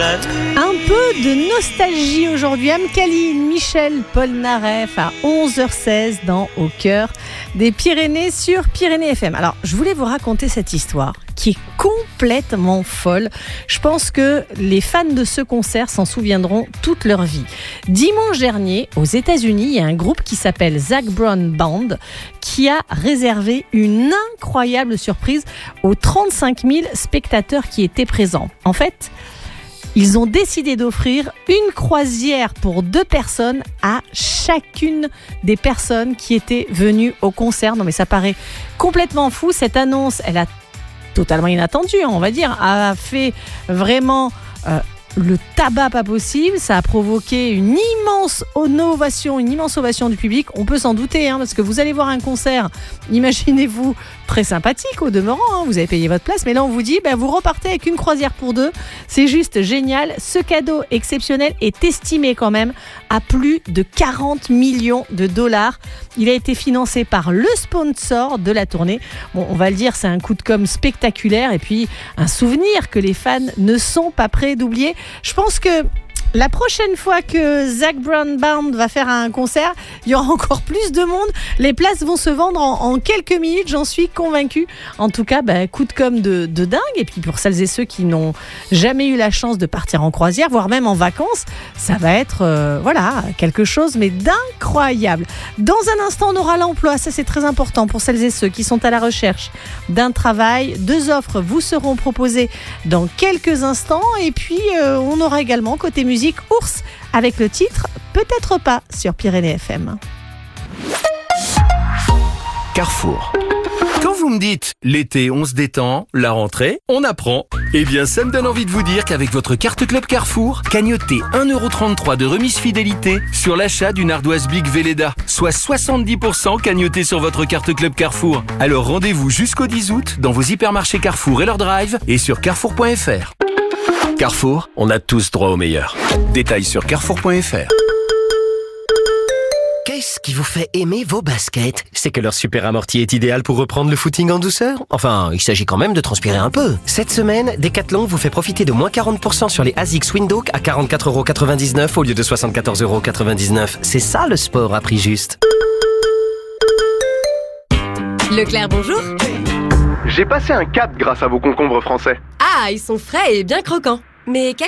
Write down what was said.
Un peu de nostalgie aujourd'hui. Amkali, Michel Polnareff à 11h16 dans Au cœur des Pyrénées sur Pyrénées FM. Alors, je voulais vous raconter cette histoire qui est complètement folle. Je pense que les fans de ce concert s'en souviendront toute leur vie. Dimanche dernier, aux États-Unis, il y a un groupe qui s'appelle Zac Brown Band qui a réservé une incroyable surprise aux 35 000 spectateurs qui étaient présents. En fait, ils ont décidé d'offrir une croisière pour 2 personnes à chacune des personnes qui étaient venues au concert. Non mais ça paraît complètement fou. Cette annonce, elle a totalement inattendue, on va dire, a fait vraiment le tabac pas possible. Ça a provoqué une immense ovation du public. On peut s'en douter, parce que vous allez voir un concert, imaginez-vous, très sympathique au demeurant, vous avez payé votre place, mais là on vous dit, vous repartez avec une croisière pour 2. C'est juste génial. Ce cadeau exceptionnel est estimé quand même à plus de 40 millions de dollars. Il a été financé par le sponsor de la tournée. Bon, on va le dire, c'est un coup de com' spectaculaire et puis un souvenir que les fans ne sont pas prêts d'oublier. Je pense que la prochaine fois que Zac Brown Band va faire un concert, il y aura encore plus de monde. Les places vont se vendre en quelques minutes, j'en suis convaincue. En tout cas, coup de com' de dingue. Et puis pour celles et ceux qui n'ont jamais eu la chance de partir en croisière, voire même en vacances, ça va être quelque chose mais d'incroyable. Dans un instant, on aura l'emploi. Ça, c'est très important pour celles et ceux qui sont à la recherche d'un travail. 2 offres vous seront proposées dans quelques instants. Et puis, on aura également côté musique Ours avec le titre Peut-être pas sur Pyrénées FM. Carrefour. Quand vous me dites l'été on se détend, la rentrée on apprend, eh bien ça me donne envie de vous dire qu'avec votre carte Club Carrefour, cagnotez 1,33€ de remise fidélité sur l'achat d'une ardoise Big Velleda, soit 70% cagnoté sur votre carte Club Carrefour. Alors rendez-vous jusqu'au 10 août dans vos hypermarchés Carrefour et leur drive et sur carrefour.fr. Carrefour, on a tous droit au meilleur. Détails sur carrefour.fr. Qu'est-ce qui vous fait aimer vos baskets ? C'est que leur super amorti est idéal pour reprendre le footing en douceur. Enfin, il s'agit quand même de transpirer un peu. Cette semaine, Decathlon vous fait profiter de moins 40% sur les ASICS Windhoek à 44,99€ au lieu de 74,99€. C'est ça le sport à prix juste. Leclerc, bonjour. J'ai passé un cap grâce à vos concombres français. Ah, ils sont frais et bien croquants. Mais quel